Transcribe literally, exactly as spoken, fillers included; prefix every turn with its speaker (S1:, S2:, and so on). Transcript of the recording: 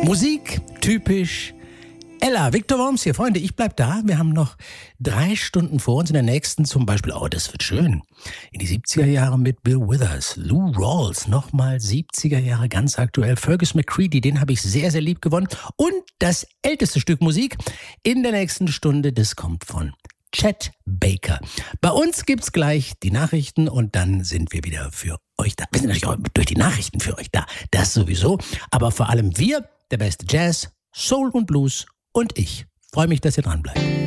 S1: Musik typisch Ella. Victor Worms hier. Freunde, ich bleib da. Wir haben noch drei Stunden vor uns. In der nächsten zum Beispiel, oh, das wird schön, in die siebziger Jahre mit Bill Withers, Lou Rawls, nochmal siebziger Jahre, ganz aktuell, Fergus McCready, den habe ich sehr, sehr lieb gewonnen. Und das älteste Stück Musik in der nächsten Stunde, das kommt von Chet Baker. Bei uns gibt's gleich die Nachrichten und dann sind wir wieder für euch da. Wir sind natürlich auch durch die Nachrichten für euch da, das sowieso. Aber vor allem wir, der beste Jazz, Soul und Blues und ich. Freue mich, dass ihr dran bleibt.